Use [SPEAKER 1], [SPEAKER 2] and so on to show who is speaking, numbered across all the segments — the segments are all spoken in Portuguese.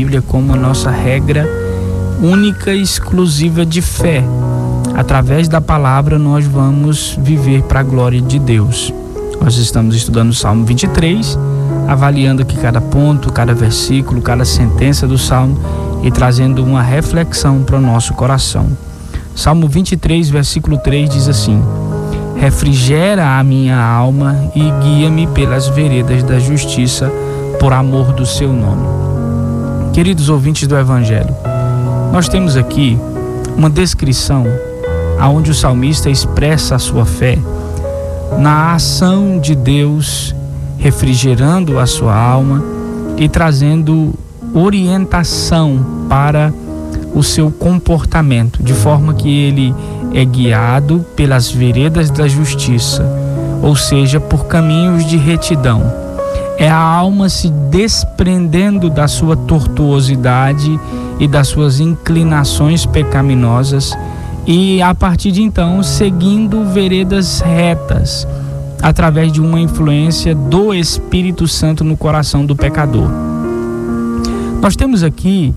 [SPEAKER 1] Bíblia como a nossa regra única e exclusiva de fé. Através da palavra nós vamos viver para a glória de Deus. Nós estamos estudando o Salmo 23, avaliando aqui cada ponto, cada versículo, cada sentença do Salmo e trazendo uma reflexão para o nosso coração. Salmo 23, versículo 3 diz assim: refrigera a minha alma e guia-me pelas veredas da justiça, por amor do seu nome. Queridos ouvintes do Evangelho, nós temos aqui uma descrição aonde o salmista expressa a sua fé na ação de Deus, refrigerando a sua alma e trazendo orientação para o seu comportamento, de forma que ele é guiado pelas veredas da justiça, ou seja, por caminhos de retidão. É a alma se desprendendo da sua tortuosidade e das suas inclinações pecaminosas e, a partir de então, seguindo veredas retas, através de uma influência do Espírito Santo no coração do pecador. Nós temos aqui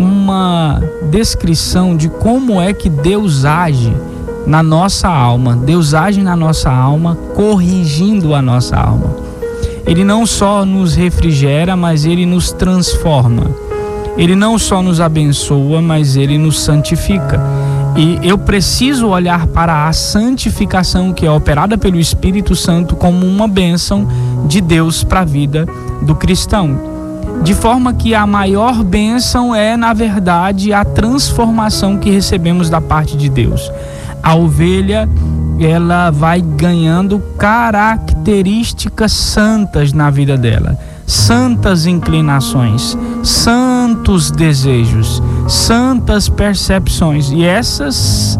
[SPEAKER 1] uma descrição de como é que Deus age na nossa alma. Deus age na nossa alma, corrigindo a nossa alma. Ele não só nos refrigera, mas Ele nos transforma. Ele não só nos abençoa, mas Ele nos santifica. E eu preciso olhar para a santificação que é operada pelo Espírito Santo como uma bênção de Deus para a vida do cristão. De forma que a maior bênção é, na verdade, a transformação que recebemos da parte de Deus. A ovelha, ela vai ganhando características santas na vida dela, santas inclinações, santos desejos, santas percepções. E essas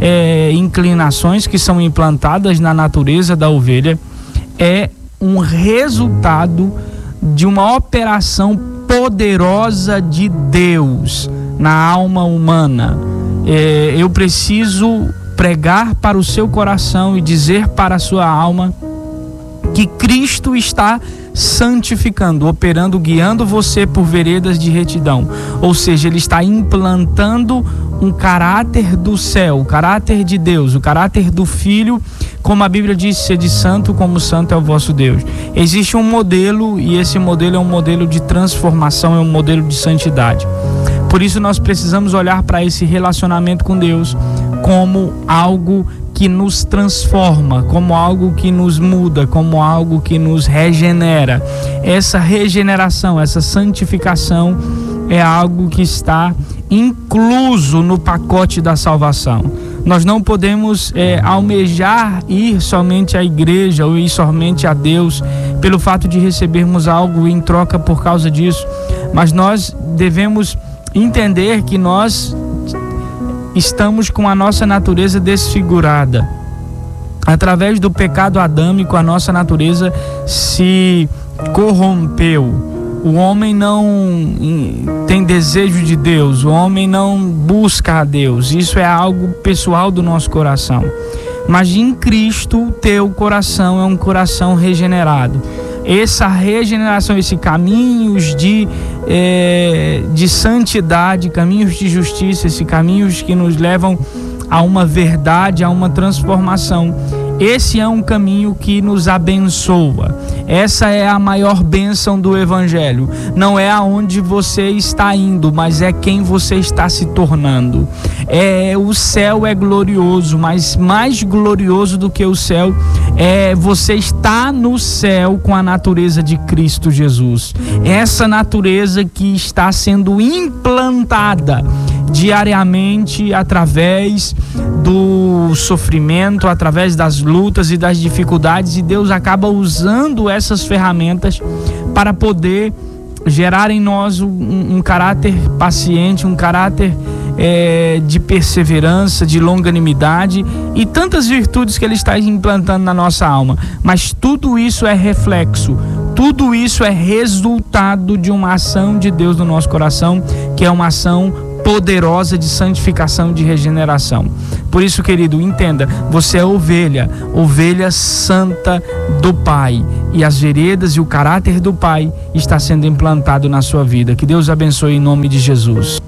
[SPEAKER 1] inclinações que são implantadas na natureza da ovelha é um resultado de uma operação poderosa de Deus na alma humana. Eu preciso pregar para o seu coração e dizer para a sua alma que Cristo está santificando, operando, guiando você por veredas de retidão. Ou seja, Ele está implantando um caráter do céu, o caráter de Deus, o caráter do Filho, como a Bíblia diz, sede santo como santo é o vosso Deus. Existe um modelo, e esse modelo é um modelo de transformação, é um modelo de santidade. Por isso nós precisamos olhar para esse relacionamento com Deus como algo que nos transforma, como algo que nos muda, como algo que nos regenera. Essa regeneração, essa santificação é algo que está incluso no pacote da salvação. Nós não podemos almejar ir somente à igreja ou ir somente a Deus pelo fato de recebermos algo em troca por causa disso, mas nós devemos entender que nós estamos com a nossa natureza desfigurada. Através do pecado adâmico, a nossa natureza se corrompeu. O homem não tem desejo de Deus, o homem não busca a Deus. Isso é algo pessoal do nosso coração. Mas em Cristo, o teu coração é um coração regenerado. Essa regeneração, esses caminhos de santidade, caminhos de justiça, esses caminhos que nos levam a uma verdade, a uma transformação. Esse é um caminho que nos abençoa. Essa é a maior bênção do Evangelho. Não é aonde você está indo, mas é quem você está se tornando. O céu é glorioso, mas mais glorioso do que o céu é você estar no céu com a natureza de Cristo Jesus. Essa natureza que está sendo implantada diariamente através do sofrimento, através das lutas e das dificuldades, e Deus acaba usando essas ferramentas para poder gerar em nós um caráter paciente, um caráter de perseverança, de longanimidade e tantas virtudes que Ele está implantando na nossa alma. Mas tudo isso é reflexo, tudo isso é resultado de uma ação de Deus no nosso coração, que é uma ação poderosa de santificação, de regeneração. Por isso, querido, entenda, você é ovelha, ovelha santa do Pai. e as veredas e o caráter do Pai está sendo implantado na sua vida. Que Deus abençoe em nome de Jesus.